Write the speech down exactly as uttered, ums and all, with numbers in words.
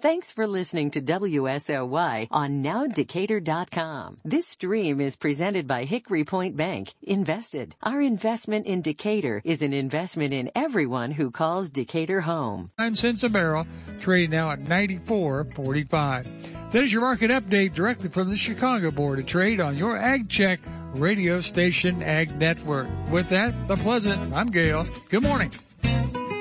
Thanks for listening to W S L Y on now decatur dot com. This stream is presented by Hickory Point Bank. Invested. Our investment in Decatur is an investment in everyone who calls Decatur home. Nine cents a barrel, trading now at ninety-four forty-five. There's your market update directly from the Chicago Board of Trade on your Ag Check radio station, Ag Network. With that, the Pleasant, I'm Gale. Good morning.